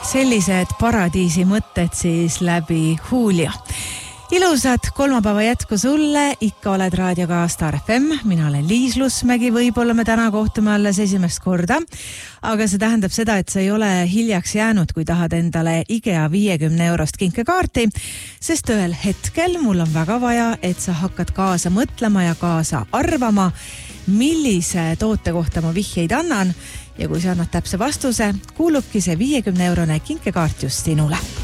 sellised paradiisi mõtted siis läbi Julio. Ilusat kolmapäeva jätku sulle, ikka oled raadioga Star FM, mina olen Liis Lusmägi, võib-olla me täna kohtume alles esimest korda, aga see tähendab seda, et sa ei ole hiljaks jäänud, kui tahad endale IKEA 50 € kinkekaarti, sest ühel hetkel mul on väga vaja, et sa hakkad kaasa mõtlema ja kaasa arvama, millise toote kohta ma vihjeid annan ja kui sa annad täpse vastuse, kuulubki see 50 € kinkekaart just sinule.